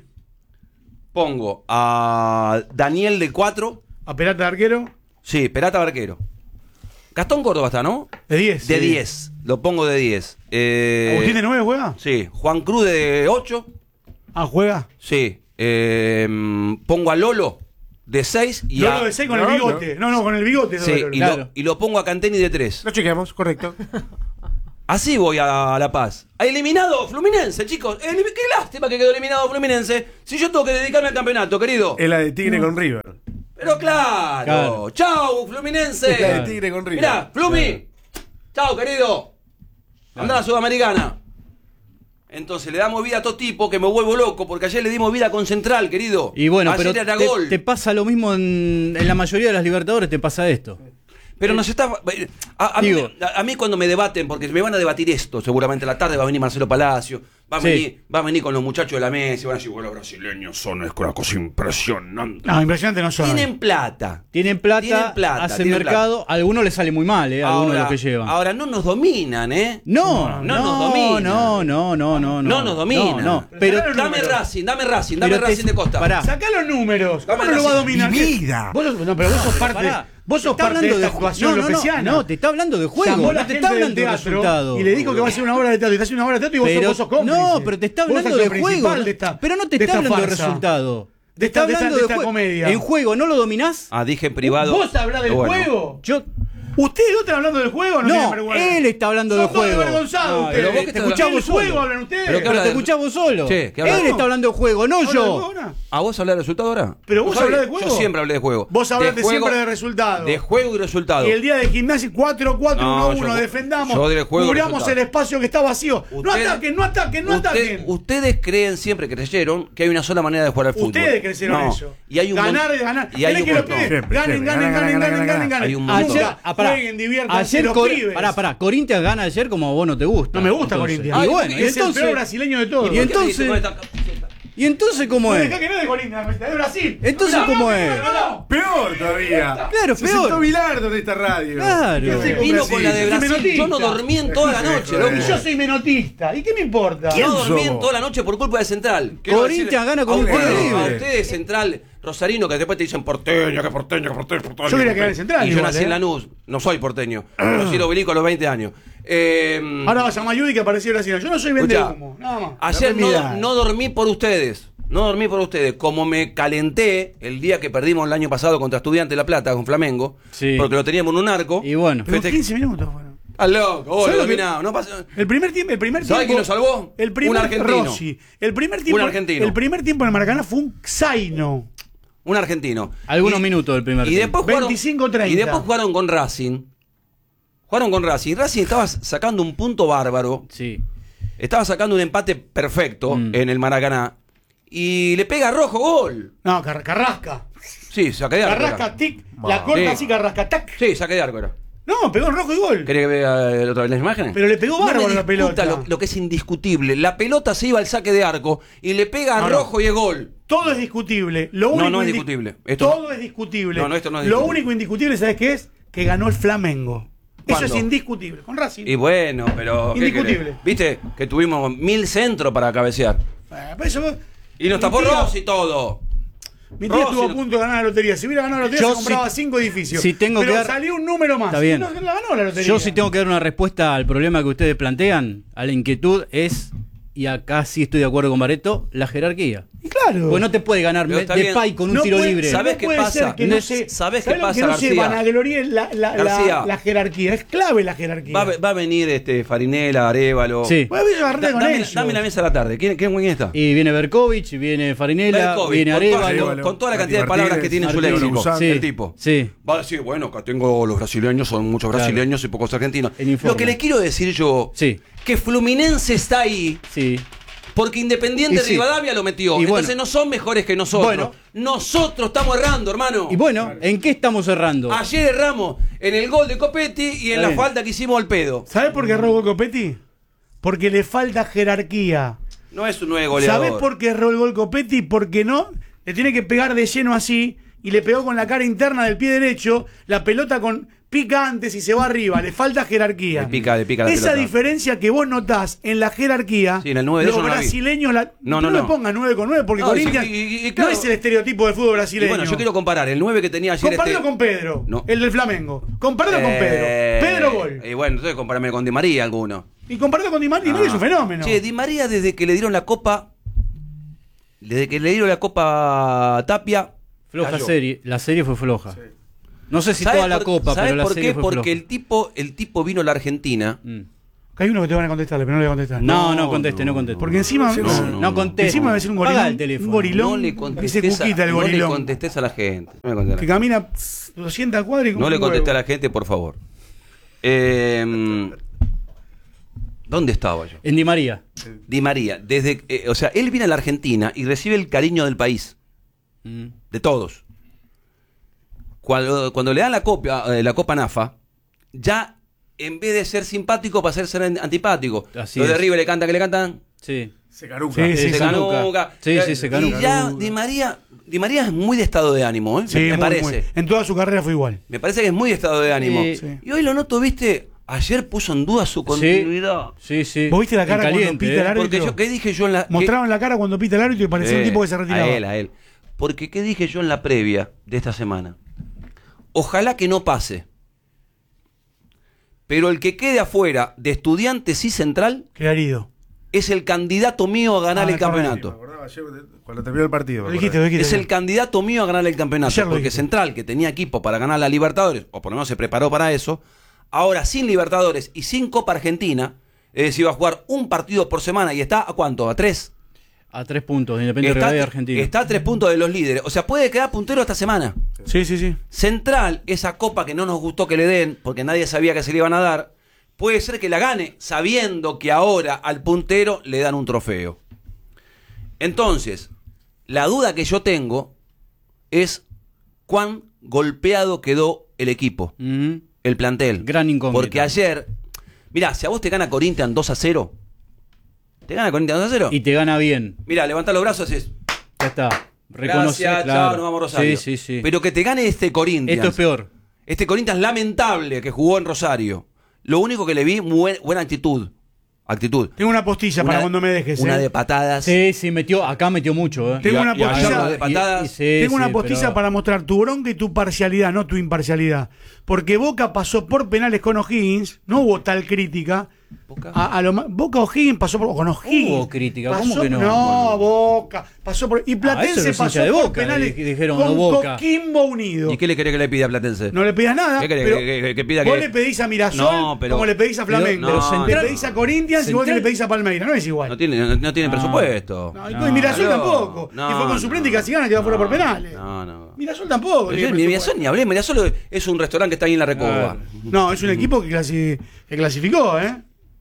Pongo a Daniel de cuatro. ¿A Peralta de arquero? Sí, Peralta Barquero. Gastón Córdoba está, ¿no? De diez. De sí. diez. Lo pongo de diez. Eh, ¿Agustín de nueve juega? Sí. Juan Cruz de ocho. Ah, juega. Sí. Eh, pongo a Lolo de seis. Y Lolo a, de seis con No, el bigote. No, no, con el bigote. Sí, Lolo. y, Claro. lo, y lo pongo a Canteni de tres. Lo chequeamos, correcto. Así voy a La Paz. Ha eliminado Fluminense, chicos. Elim- Qué lástima que quedó eliminado Fluminense. Si yo tengo que dedicarme al campeonato, querido. Es la de Tigre con River. Pero claro. Claro. Chau, Fluminense. Es la de Tigre con River. Mirá, Flumi. Chau, querido. Andá a la Sudamericana. Entonces le damos vida a todo tipo que me vuelvo loco porque ayer le dimos vida con Central, querido. Y bueno, ayer pero era te, gol. te pasa lo mismo en, en la mayoría de las Libertadores, te pasa esto. Pero nos está. A, a, mí, Digo- a, a mí cuando me debaten, porque me van a debatir esto, seguramente a la tarde va a venir Marcelo Palacio, va a, Sí. venir, va a venir con los muchachos de la mesa y van a decir, bueno, los brasileños son es una cosa impresionante. No, impresionante no son. Tienen plata. Tienen plata, Tienen plata, hacen tienen mercado, a algunos les sale muy mal, ¿eh? A algunos de los que llevan. ahora no nos dominan, ¿eh? no, no no, nos no, dominan. no, no, no, no, No nos dominan. No, no. Pero Pero, sacá los Dame números. Racing, dame Racing, dame Pero te- Racing de Costa. pará. Sacá los números. ¿Cómo Dame no lo va a la- dominar? mi ¿Qué? vida. Vos sos, no, pero vos sos parte, Pará. vos sos Te está parte de hablando esta de ju- actuación no, no, no, lopeciana. no, te está hablando de juego, Llamó no la te gente está del hablando de teatro resultado. Y le dijo que va a hacer una obra de teatro. Y está haciendo una obra de teatro y vos, Pero- sos, vos sos cómplice. no, pero te está Vos sos hablando el de juego. principal no- de esta- pero no te de está esta hablando de farsa. resultado. De Te esta- está de esta- hablando de de esta juego. comedia. En juego, ¿no lo dominás? Ah, dije en privado. ¿Vos hablás del Bueno. juego? Yo. ¿Ustedes dos están hablando del juego o no, tienen No, vergüenza? él está hablando Son del todos juego. desvergonzados No, ustedes. pero vos qué Te estás escuchás hablando del juego, solo. hablan ustedes. Pero Pero habla te de- escuchás vos solo. Sí, ¿qué habla Él de- está hablando de juego, no ¿Hablan del juego yo. ahora? ¿A vos hablar de resultado ahora? Pero vos ¿Vos hablás sabés? de juego. Yo siempre hablé de juego. Vos hablaste juego- siempre de resultado. De juego y resultado. Y el día de gimnasia cuatro cuatro uno No, uno yo- defendamos, yo del juego cubramos resultado. el espacio que está vacío. no Ustedes- ataquen, no ataquen, no Usted- ataquen. Ustedes creen siempre, creyeron, que hay una sola manera de jugar al fútbol. Ustedes crecieron No. eso. Y hay un ganar mon- es ganar. Y hay ¿Querés un que los montón. pibes Siempre, ganen, siempre. ganen, Gana, ganen, gana, ganen, gana, ganen, gana. ganen. Hay un Nunca montón. Ayer, ah, pará. jueguen, diviértanse Ayer los Cor- pibes. pará, pará. Corinthians gana ayer como a vos no te gusta. No me gusta Entonces. Corinthians. Y Ay, bueno, y es el entonces. peor brasileño de todos. Y entonces- ¿Y entonces cómo No es? dejá que no es de Corinthians, es de Brasil. Entonces, No, ¿cómo no, es? no, no. Peor todavía. Claro, Se peor. sentó Bilardo en esta radio. Claro. ¿Qué Vino Brasil? con la de Soy Brasil. menotista. Yo no dormí en toda la noche, Joder. loco. Y yo soy menotista. ¿Y qué me importa? No dormí sos? en toda la noche por culpa de Central. Quiero Corinthians decirle gana con a un ustedes- tiro libre. A ustedes, Central, Rosarino, que después te dicen porteño, que porteño, que porteño, porteño. Yo quería quedar en Central Y yo igual, nací en ¿eh? Lanús. No soy porteño. Pero sí lo obelisco a los veinte años. Eh, Ahora vas a Mayudi que apareció Brasil. Yo no soy vende escuchá, humo. Nada más. Ayer Dame no, mirada. no dormí por ustedes. No dormí por ustedes. Como me calenté el día que perdimos el año pasado contra Estudiantes de La Plata con Flamengo. Sí. Porque lo teníamos en un arco. Y bueno. Pero Feste- quince minutos fueron. Al loco, oh, ¿Sabes lo lo que- dominado. No pasa. El primer tiempo, el primer ¿Sabe tiempo. quién lo salvó? El primer Un argentino. Rossi. El primer tiempo. Un argentino. El primer tiempo en el Maracaná fue un Zaino. Un argentino. Algunos Y- minutos del primer Y tiempo. después jugaron, veinticinco treinta. y después jugaron con Racing. Jugaron con Racing. Racing estaba sacando un punto bárbaro. Sí. Estaba sacando un empate perfecto Mm. en el Maracaná. Y le pega rojo gol. No, Car- Carrasca. Sí, saque de arco. Carrasca, era. tic. La corta Sí. así, Carrasca, tac. Sí, saque de arco era. No, pegó en rojo y gol. ¿Querés que vea eh, otra vez las imágenes? Pero le pegó No bárbaro me la discuta pelota. Lo, lo que es indiscutible. La pelota se iba al saque de arco y le pega a No, no. rojo y es gol. Todo es discutible. Lo No, único no es indi- discutible. Esto- Todo es discutible. No, no, esto no es Lo discutible. único indiscutible, ¿sabes qué es? Que ganó el Flamengo. Eso ¿Cuándo? es indiscutible. Con Racing. Y bueno, pero. ¿qué Indiscutible. querés? Viste que tuvimos mil centros para cabecear. Eh, pero eso- Y nos Mi tapó tía- Rossi todo. Mi tía Rossi estuvo a no- punto de ganar la lotería. Si hubiera ganado la lotería, Yo se compraba sí- cinco edificios. si tengo pero que dar- salió un número más. Está bien. No, la ganó la lotería. Yo sí tengo que dar una respuesta al problema que ustedes plantean, a la inquietud, es, y acá sí estoy de acuerdo con Bareto, la jerarquía. Y claro. Pues no te puede ganar Pero de está bien. pay con un No tiro puede- libre. ¿Sabés no qué puede pasa? ser que no No- se, ¿sabés qué ¿sabés lo pasa, que no se García? vanaglorie la, la, la, García. la jerarquía. Es clave la jerarquía. Va, a- va a venir este Farinela, Arévalo. Sí. Voy a ver, agarrate Da- con dame, ellos. dame la mesa a la tarde. ¿Quién, quién, quién está? Y viene Berkovich, viene Farinela, Berkovich, viene con, toda, Arevalo. con- con toda la cantidad de Martínez, palabras que tiene en su Martínez, léxico. Luzán. Sí. El tipo. Sí. Va a decir, bueno, acá tengo los brasileños, son muchos Claro. brasileños y pocos argentinos. El informe. Lo que le quiero decir yo, Sí. que Fluminense está ahí Sí. porque Independiente Y de sí. Rivadavia lo metió. Y Entonces bueno. no son mejores que nosotros. Bueno. Nosotros estamos errando, hermano. Y bueno, ¿en qué estamos cerrando? Ayer erramos en el gol de Copetti y en Está la bien. falta que hicimos al pedo. ¿Sabés por qué robó Copetti? Porque le falta jerarquía. No es un nuevo goleador. ¿Sabés por qué robó el gol Copetti? Porque no, le tiene que pegar de lleno así y le pegó con la cara interna del pie derecho, la pelota con pica antes y se va arriba, le falta jerarquía. Le pica, le pica la Esa pelota. diferencia que vos notás en la jerarquía, Sí, en el nueve de los eso no la vi. brasileños, la, No, no, no, le no. pongas nueve con nueve porque No, Corinthians y- y- y claro. no es el estereotipo del fútbol Y brasileño. bueno, yo quiero comparar el nueve que tenía ayer. Comparalo este- con Pedro, No. el del Flamengo. Comparalo con Eh, Pedro. Pedro gol. Y bueno, entonces comparame con Di María alguno. Y comparalo con Di María, Di María es un fenómeno. Che, Di María desde que le dieron la copa, desde que le dieron la copa a Tapia, Floja cayó. serie. La serie fue floja. No sé si ¿Sabes toda la por- copa, ¿sabes pero la por serie qué? fue Porque floja. el tipo, el tipo vino a la Argentina. Mm. Acá hay uno que te van a contestarle, pero no le voy a contestar. No, no, No, conteste, no, no, conteste. Porque encima. Sí, no, no, no, No conteste. Encima debe ser un Paga gorilón. el teléfono. Un gorilón. No le Dice contestes, Cuquita, a, el no le gorilón. contestes a la gente. No le contestes a Que la, camina pss, doscientas cuadras y como no le un contestes a huevo. la gente, por favor. Eh, ¿Dónde estaba yo? En Di María. Di María, desde, eh, o sea, él viene a la Argentina y recibe el cariño del país, Mm. de todos. Cuando, cuando le dan la copa, eh, la copa Nafa, ya en vez de ser simpático pasa a ser antipático. Así Los de es. River le cantan que le cantan. Sí. Se caruca. Sí, se se canuca. canuca. Sí, sí, se canuca. Y ya Di María, Di María es muy de estado de ánimo, ¿eh? Sí, me muy, parece. muy. En toda su carrera fue igual. Me parece que es muy de estado de ánimo. Sí. Sí. Y hoy lo noto, viste, ayer puso en duda su continuidad. Sí, sí. ¿Vos viste la En cara cuando caliente, pita eh? el árbitro? Porque yo, ¿qué dije yo en la... Mostraron la cara cuando pita el árbitro y parecía Eh, un tipo que se retiraba. A él, a él. Porque, ¿qué dije yo en la previa de esta semana? Ojalá que no pase. Pero el que quede afuera de Estudiantes y Central Queda herido. es el candidato mío a ganar Ah, el está bien. Me campeonato. acordaba ayer de- cuando terminó el partido. me Lo dijiste, acordé. lo dijiste. Es el candidato mío a ganar el campeonato. Ayer lo Porque dijiste. Central, que tenía equipo para ganar la Libertadores, o por lo menos se preparó para eso, ahora sin Libertadores y sin Copa Argentina, es decir, iba a jugar un partido por semana y está a cuánto, a tres. A tres puntos, Independiente Está, Rivadavia Argentina. está a tres puntos de los líderes. O sea, puede quedar puntero esta semana. Sí, sí, sí. Central, esa copa que no nos gustó que le den, porque nadie sabía que se le iban a dar, puede ser que la gane, sabiendo que ahora al puntero le dan un trofeo. Entonces, la duda que yo tengo es cuán golpeado quedó el equipo, Mm. el plantel. Gran incógnita. Porque ayer, mirá, si a vos te gana Corinthians dos a cero, ¿te gana Corinthians dos a cero? Y te gana bien. Mirá, levantá los brazos y haces... Ya está. Reconoce, Gracias, claro. chao, nos vamos a Rosario. Sí, sí, sí. Pero que te gane este Corinthians. Esto es peor. Este Corinthians lamentable que jugó en Rosario. Lo único que le vi, buen- buena actitud. Actitud. Tengo una postilla Una- para cuando me dejes. Una ¿eh? de patadas. Sí, sí, metió. Acá metió mucho, ¿eh? Tengo Y a- una y ayer postilla. lo de patadas. Y- y- sí, Tengo una sí, postilla pero- para mostrar tu bronca y tu parcialidad, no tu imparcialidad. Porque Boca pasó por penales con O'Higgins, no hubo tal crítica. Boca. A, a lo ma- Boca O'Higgins pasó por con O'Higgins. Hubo crítica, Pasó- ¿cómo que no? No, Boca. Pasó por. Y eso Platense los pasó hinchas de por Boca, penales di- dijeron, con no, Boca. Coquimbo Unido. ¿Y qué le querés que le pida a Platense? No le pidas nada. ¿Qué querés pero que- que- que pida vos que- le pedís a Mirasol No, pero- como le pedís a pero- Flamengo. pero le Central- pedís a Corinthians y vos Central- le pedís a Palmeiras. No es igual. No tiene, no, no tiene No. presupuesto. No, y No, Mirasol no, tampoco. no, y fue con no. suplente y casi gana quedó fuera por penales. No, no. Mirasol tampoco. Pero ni yo- el ni Mirasol presupuesto. ni hablé. Mirasol es un restaurante que está ahí en la Recoba. Claro. No, es un equipo que, clasi- que clasificó, ¿eh?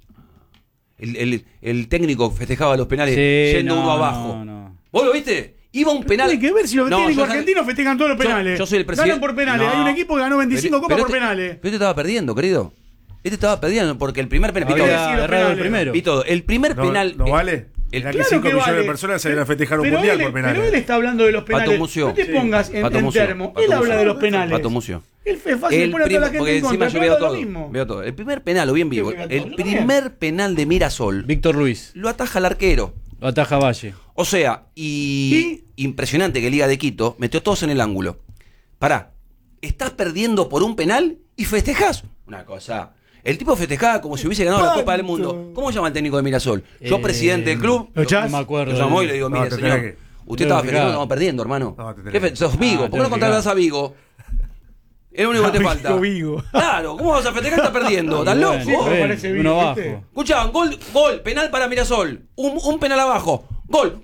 El, el- el técnico festejaba los penales Sí, yendo no, uno abajo. no, no. ¿Vos lo viste? Iba un penal. Tiene que ver si los No, técnicos yo- argentinos festejan todos los yo- penales. yo soy el presidente. Ganan por penales. No. Hay un equipo que ganó veinticinco Pero- copas pero por este- penales. Pero este estaba perdiendo, querido. Este estaba perdiendo porque el primer penal. Había Pito, sí, los errado el penales. primero. Pito, el primer No, penal. ¿no eh, vale? el- Mirá claro que cinco que millones vale. de personas salen a festejar un Pero mundial él- por penales. Pero él está hablando de los Pato penales. Mucio. No te Sí. pongas en, Pato en Mucio. termo. Pato Él habla Mucio. de los penales. Pato Mucio. Él es fácil El poner a toda prim- la gente porque en contra. encima yo pero veo habla de lo todo, mismo. veo todo. El primer penal, lo vi en vivo. Sí, yo veo El todo, yo también. primer penal de Mirasol Víctor Ruiz. lo ataja el arquero. Lo ataja Valle. O sea, y, impresionante que Liga de Quito metió todos en el ángulo. Pará, estás perdiendo por un penal y festejás. Una cosa. El tipo festejaba como si hubiese ganado la Copa del Mundo. ¿Cómo se llama el técnico de Mirasol? Yo, Eh, presidente del club. ¿Lo yo- echás? No me acuerdo. Lo llamó y le digo, No, mire, te señor, tenés que- usted tengo estaba que festejando, fijar. estamos perdiendo, hermano. No, te tenés ¿Qué fe- que- sos Vigo, Ah, ¿por qué no tengo que contratás fijar. a Vigo? Es lo único que te Vigo, falta. Vigo. Claro, ¿cómo vas a festejar? Estás perdiendo. ¿Estás Bueno, loco? me bueno, parece bien, uno ¿viste? abajo. Escuchaban, gol, gol, penal para Mirasol. Un, un penal abajo. Gol.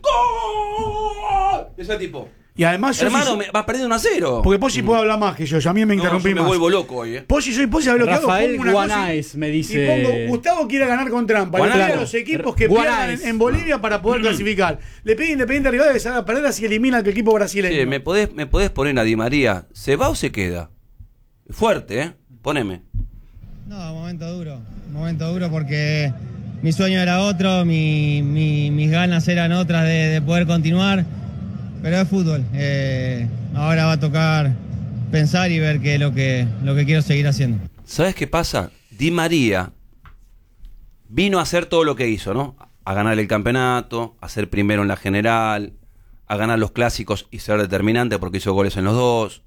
¡Gol! Ese tipo. Y además yo Hermano, sí- me, vas perdiendo uno a cero. porque Posi puede hablar más que yo. Yo a mí me No, interrumpí yo me más. vuelvo loco hoy, eh. Posi, soy Posi, ¿sabes lo que hago? Rafael Pongo una cosa y- Guanáez me Y dice. pongo, Gustavo quiere ganar con trampa. Le Guanáez. pide a los equipos que Guanáez. pierdan en, en Bolivia para poder clasificar. Le pide a Independiente Rivadavia que se haga perder así elimina al equipo brasileño. Che, ¿me podés, ¿me podés poner a Di María? ¿Se va o se queda? Fuerte, ¿eh? Poneme. No, momento duro, momento duro porque mi sueño era otro, mi, mi- mis ganas eran otras de, de poder continuar. pero es fútbol. Eh, ahora va a tocar pensar y ver qué es lo que, lo que quiero seguir haciendo. ¿Sabes qué pasa? Di María vino a hacer todo lo que hizo, ¿no? A ganar el campeonato, a ser primero en la general, a ganar los clásicos y ser determinante porque hizo goles en los dos.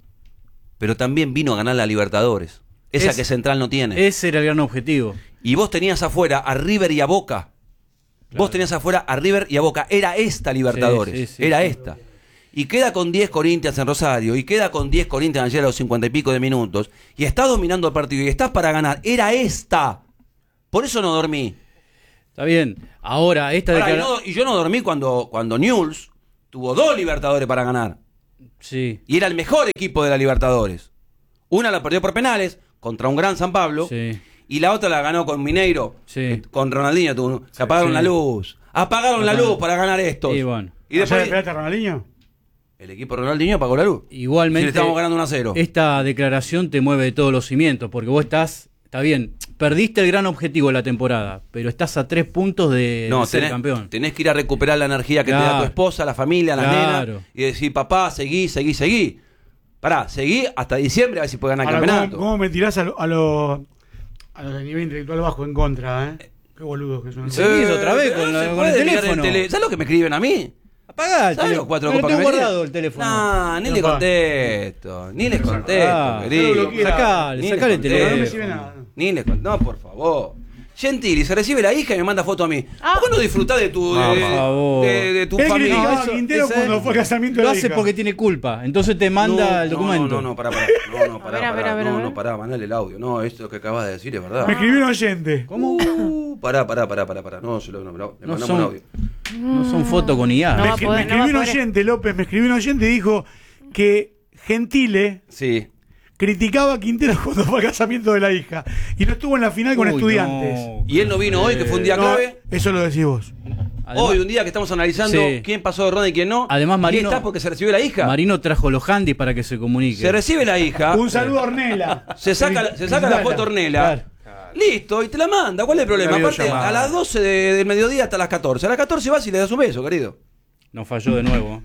Pero también vino a ganar la Libertadores, esa es, que Central no tiene. Ese era el gran objetivo. Y vos tenías afuera a River y a Boca. Claro. Vos tenías afuera a River y a Boca. Era esta Libertadores, sí, sí, sí, era sí. esta. Y queda con diez Corinthians en Rosario, y queda con diez Corinthians ayer a los cincuenta y pico de minutos, y estás dominando el partido, y estás para ganar. Era esta. Por eso no dormí. Está bien. Ahora, esta Ahora, declara... y, no, y yo no dormí cuando, cuando Newell's tuvo dos Libertadores para ganar. Sí. Y era el mejor equipo de la Libertadores. Una la perdió por penales contra un gran San Pablo. Sí. Y la otra la ganó con Mineiro. Sí. Con Ronaldinho. Tuvo, se apagaron sí. la luz. Apagaron Apagaron. la luz para ganar estos. Y bueno. Y después, ¿le pegaste a Ronaldinho? El equipo Ronaldinho apagó la luz. Igualmente. Si le estamos ganando uno a cero. Esta declaración te mueve de todos los cimientos. Porque vos estás. Está bien. Perdiste el gran objetivo de la temporada. Pero estás a tres puntos de, no, de ser tenés, campeón. Tenés que ir a recuperar la energía que claro. te da tu esposa, la familia, la claro. nena. Y decir, papá, seguí, seguí, seguí. Pará, seguí hasta diciembre a ver si puedes ganar el Ahora, campeonato. ¿cómo, ¿Cómo me tirás a los a lo, a lo de nivel intelectual bajo en contra, eh? Qué boludos que son. Seguís otra vez con, no la, se con puede el mirar teléfono. tele- ¿Sabes lo que me escriben a mí? Apagá el ¿Sabes teléfono. los cuatro Pero copas tengo que me guardado escriben? el teléfono. No, ni le Papá. contesto. Ni les contesto, Ah, querido. sacale, Ni sacale les el No, no me teléfono. sirve nada. Ni les contesto. No, por favor. Gentili, se recibe la hija y me manda foto a mí. Ah. ¿Por qué no disfrutás de tu, No, de, por favor. de, de tu Él familia? criticaba eso- a Quintero esa- cuando fue el casamiento de Lo la hace hija. porque tiene culpa. Entonces te manda No, el documento. No, no, no, pará, pará. No, no, pará, A ver, a ver, pará. a ver, No, a ver. no, pará, mandale el audio. No, esto que acabas de decir es verdad. Me escribió un oyente. ¿Cómo? Uh, pará, pará, pará, pará, pará. No, se lo, no, no, le No mandamos son- un audio. No son fotos con I A. No Me, va a escri- poder, me no va a escribió un poder. oyente, López, me escribió un oyente y dijo que Gentile Sí. criticaba a Quintero cuando fue al casamiento de la hija y no estuvo en la final con Uy, Estudiantes. no. Y él no vino hoy, que fue un día No, clave. eso lo decís vos. Además, Hoy, un día que estamos analizando Sí. quién pasó de ronda y quién no. Además, Marino- Y está porque se recibió la hija. Marino trajo los handys para que se comunique. Se recibe la hija. Un saludo a Ornella. Se saca, la- se saca la foto Ornella. Listo, y te la manda. ¿Cuál es el problema? Una Aparte, videollamada. a las doce de- del mediodía hasta las catorce. A las catorce vas y le das un beso, querido. Nos falló de nuevo.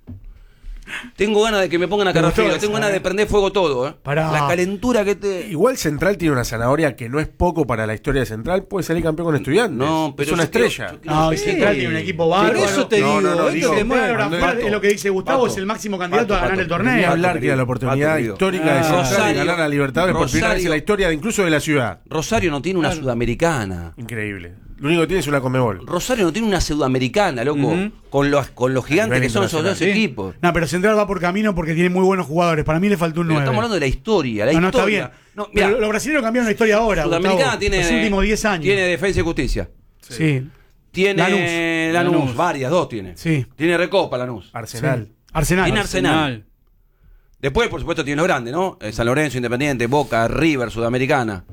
Tengo ganas de que me pongan a Me gustó Carrafilo. esa, Tengo ganas eh. de prender fuego todo, ¿eh? Pará. La calentura que te. Igual Central tiene una zanahoria que no es poco para la historia de Central. Puede salir campeón con Estudiantes. No, pero es una yo quiero- estrella. yo quiero- No, y Sí. Central tiene un equipo bárbaro. Por eso te No, digo, no, no, esto digo, te mueve. Claro, Cuando Rafael, Pato, es lo que dice Gustavo, Pato, es el máximo candidato Pato, a ganar Pato, el Ni torneo. hablar que era la oportunidad Pato, querido. histórica de Ah. Central de Rosario, ganar la Libertadores por primera vez en la Rosario. historia, de incluso de la ciudad. Rosario no tiene una sudamericana. Increíble. Lo único que tiene es una Conmebol. Rosario no tiene una sudamericana, loco. Ujú. Con los, con los gigantes nivel que son esos dos internacional. Sí. equipos. No, pero Central va por camino porque tiene muy buenos jugadores. Para mí le faltó un Pero nueve. estamos hablando de la historia. La No, no, está historia. bien. No, Pero mirá, los brasileños cambiaron la historia ahora. Sudamericana Gustavo. tiene. Los últimos diez años. Tiene Defensa y Justicia. Sí. Tiene Lanús. Lanús. Lanús. Varias, dos tiene. Sí. Tiene Recopa Lanús. Arsenal. Sí. Arsenal. Tiene Arsenal. Después, por supuesto, tiene los grandes, ¿no? Eh, San Lorenzo, Independiente, Boca, River, Sudamericana.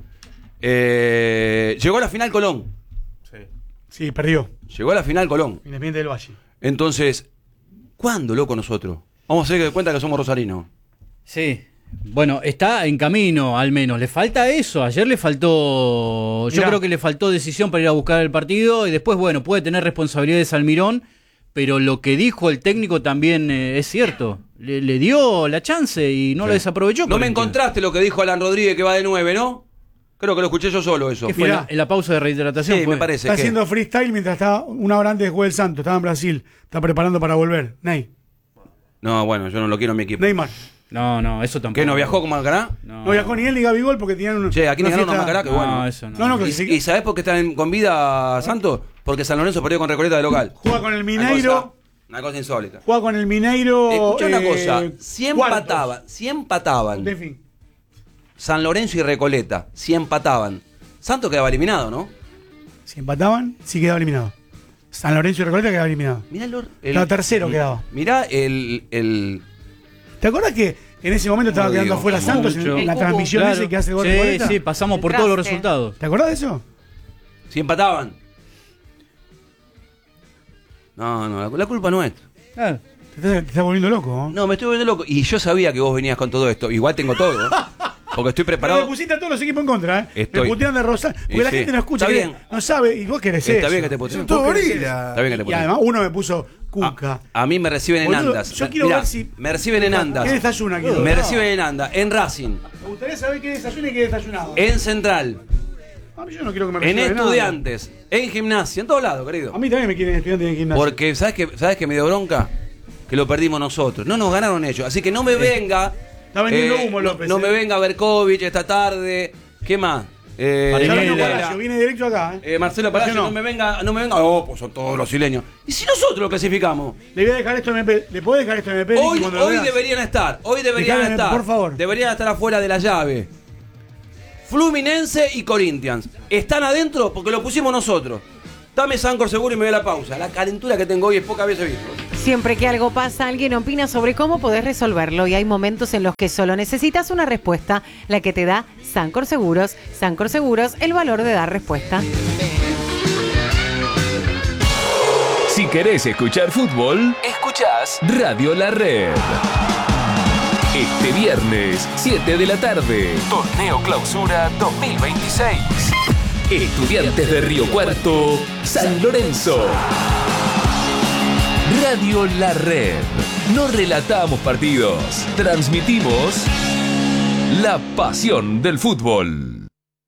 Eh, llegó a la final Colón. Sí. Sí, perdió. Llegó a la final Colón. Independiente del Valle. Entonces, ¿cuándo, loco, nosotros? Vamos a hacer de cuenta que somos rosarinos. Sí. Bueno, está en camino, al menos. Le falta eso. Ayer le faltó. Yo Mirá. creo que le faltó decisión para ir a buscar el partido. Y después, bueno, puede tener responsabilidades Almirón. Pero lo que dijo el técnico también eh, es cierto. Le, le dio la chance y no Sí. la desaprovechó. No me Corinthians. encontraste lo que dijo Alan Rodríguez que va de nueve, ¿no? Creo que lo escuché yo solo eso. ¿Qué fue? En Mirá. la, en la pausa de rehidratación Sí, fue? me parece. Está que- haciendo freestyle mientras está una hora antes de jugar el Santos. Estaba en Brasil. Está preparando para volver. Ney. No, bueno, yo no lo quiero en mi equipo. Neymar. No, no, eso tampoco. ¿Qué, no viajó como Alcaraz? No, No viajó ni él ni Gabigol porque tenían un. Che, aquí le una ganaron a fiesta- Macará, que No, bueno. eso no. No, no, que ¿Y, se- y sabés por qué están con vida Santos? Porque San Lorenzo perdió con Recoleta de local. Juega con el Una Mineiro. cosa, una cosa insólita. Juega con el Mineiro. Escucha una eh, cosa, si cuartos. empataban, si empataban En fin. San Lorenzo y Recoleta, si empataban, Santos quedaba eliminado, ¿no? Si empataban, sí quedaba eliminado. San Lorenzo y Recoleta quedaba eliminado. Mirá el, el- No, tercero quedaba. Mirá el, el ¿Te acuerdas que en ese momento estaba No quedando digo, afuera Santos en, mucho. en la El transmisión Claro. ese que hace gol de Sí, Recoleta? sí, pasamos por El todos los traste. resultados. ¿Te acordás de eso? si empataban. No, no, la, la culpa no es. Claro. Te estás, te estás volviendo loco, ¿no? No, me estoy volviendo loco. Y yo sabía que vos venías con todo esto. Igual tengo todo. ¿eh? Porque estoy Pero preparado. me pusiste a todos los equipos en contra, ¿eh? Estoy. Me putean de Rosario. Porque Y la sí. gente no escucha, Está que bien. no sabe, y vos querés Está eso. bien que te puteen. Vos Todo querés gorila. eso. Está bien que te Y puteen. además uno me puso Cuca. A mí me reciben en Boludo, Andas. yo quiero Mirá, ver si- me reciben en Andas. ¿Qué desayuna aquí? Me reciben en Andas, en Racing, Me gustaría saber qué desayuna y qué desayunado. en Central, A mí yo no quiero que me en reciban nada. Estudiantes, en Gimnasia, en todos lados, querido. A mí también me quieren estudiantes en gimnasia. Porque, ¿sabes qué, ¿sabes qué me dio bronca? Que lo perdimos nosotros. No nos ganaron ellos. Así que no me venga. Eh, Está vendiendo humo, no- López, No, eh. me venga Berkovich esta tarde. ¿Qué más? Eh, Ya vino Marinela. Palacio, viene directo acá, ¿eh? eh, Marcelo Palacio, no? no me venga, no me venga. Oh, pues son todos los sileños. ¿Y si nosotros lo clasificamos? Le voy a dejar esto en M P. ¿Le puedo dejar esto en M P? Hoy, cuando lo hoy veas? deberían estar, hoy deberían Dejame, estar. por favor. Deberían estar afuera de la llave. Fluminense y Corinthians. Están adentro porque lo pusimos nosotros. Dame Sancor seguro y me voy a la pausa. La calentura que tengo hoy es pocas veces visto. Siempre que algo pasa, alguien opina sobre cómo podés resolverlo y hay momentos en los que solo necesitas una respuesta, la que te da Sancor Seguros. Sancor Seguros, el valor de dar respuesta. Si querés escuchar fútbol, escuchás Radio La Red. Este viernes, siete de la tarde, Torneo Clausura dos mil veintiséis. Estudiantes de Río Cuarto, San Lorenzo. Radio La Red. No relatamos partidos, transmitimos la pasión del fútbol.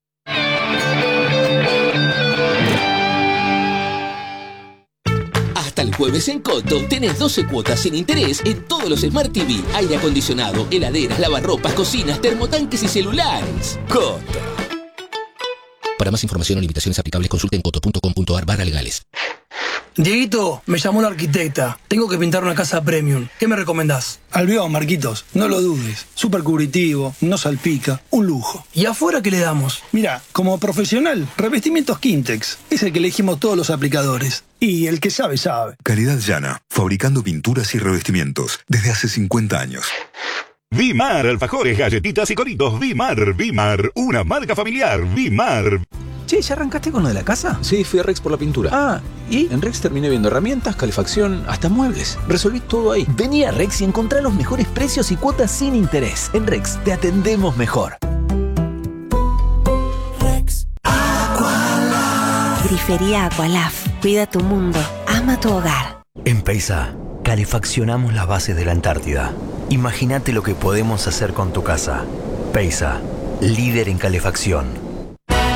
Hasta el jueves en Coto tenés doce cuotas sin interés en todos los Smart T V, aire acondicionado, heladeras, lavarropas, cocinas, termotanques y celulares. Coto. Para más información o limitaciones aplicables consulten coto punto com punto ar barra legales. Dieguito, me llamó la arquitecta. Tengo que pintar una casa premium. ¿Qué me recomendás? Albión, Marquitos. No lo dudes. Súper cubritivo, no salpica. Un lujo. ¿Y afuera qué le damos? Mira, como profesional, revestimientos Quintex. Es el que elegimos todos los aplicadores. Y el que sabe, sabe. Calidad llana, fabricando pinturas y revestimientos desde hace cincuenta años. Vimar, alfajores, galletitas y coritos. Vimar, Vimar, una marca familiar. Vimar. Che, ¿ya arrancaste con lo de la casa? Sí, fui a Rex por la pintura. Ah, ¿y? En Rex terminé viendo herramientas, calefacción, hasta muebles. Resolví todo ahí. Vení a Rex y encontrá los mejores precios y cuotas sin interés. En Rex te atendemos mejor. Rex Aqualaf. Grifería Aqualaf. Cuida tu mundo. Ama tu hogar. En Peisa, calefaccionamos las bases de la Antártida. Imagínate lo que podemos hacer con tu casa. Peisa, líder en calefacción.